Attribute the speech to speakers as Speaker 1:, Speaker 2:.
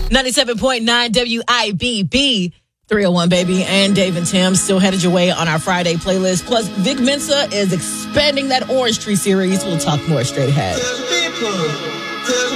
Speaker 1: 97.9 WIBB. 301 baby, and Dave and Tim still headed your way on our Friday playlist. Plus, Vic Mensa is expanding that Orange Tree series. We'll talk more straight ahead.